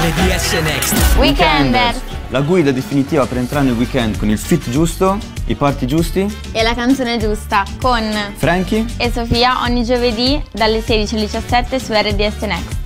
RDS Next. Weekender. La guida definitiva per entrare nel weekend con il fit giusto, i party giusti E la canzone giusta con Frankie e Sofia ogni giovedì dalle 16 alle 17 su RDS Next.